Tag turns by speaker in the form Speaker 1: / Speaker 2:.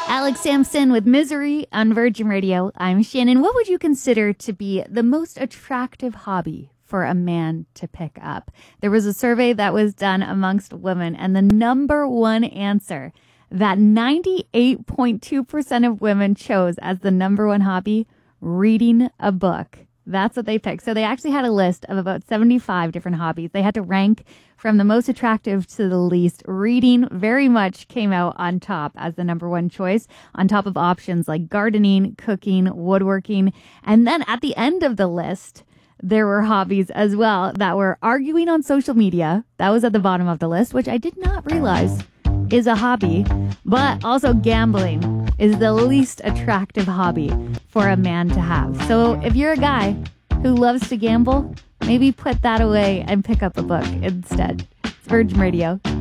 Speaker 1: Alex Sampson with Misery on Virgin Radio. I'm Shannon. What would you consider to be the most attractive hobby for a man to pick up? There was a survey that was done amongst women, and the number one answer that 98.2% of women chose as the number one hobby, reading a book. That's what they picked. So they actually had a list of about 75 different hobbies. They had to rank from the most attractive to the least. Reading very much came out on top as the number one choice, on top of options like gardening, cooking, woodworking. And then at the end of the list, there were hobbies as well that were arguing on social media. That was at the bottom of the list, which I did not realize is a hobby. But also gambling is the least attractive hobby for a man to have. So if you're a guy who loves to gamble, maybe put that away and pick up a book instead. It's Virgin Radio.